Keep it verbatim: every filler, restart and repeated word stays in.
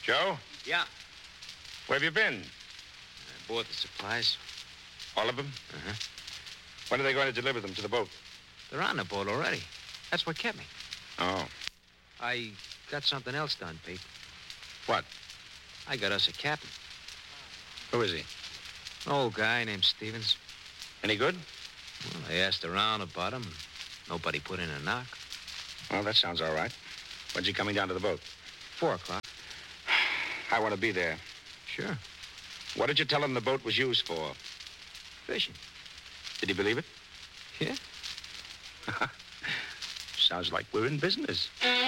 Joe? Yeah. Where have you been? I bought the supplies. All of them? Uh-huh. When are they going to deliver them to the boat? They're on the boat already. That's what kept me. Oh. I got something else done, Pete. What? I got us a captain. Who is he? An old guy named Stevens. Any good? Well, I asked around about him. Nobody put in a knock. Well, that sounds all right. When's he coming down to the boat? Four o'clock. I want to be there. Sure. What did you tell him the boat was used for? Fishing. Did he believe it? Yeah. Sounds like we're in business.